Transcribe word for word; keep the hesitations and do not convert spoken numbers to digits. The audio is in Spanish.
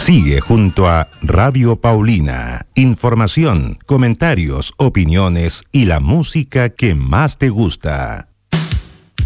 Sigue junto a Radio Paulina. Información, comentarios, opiniones y la música que más te gusta.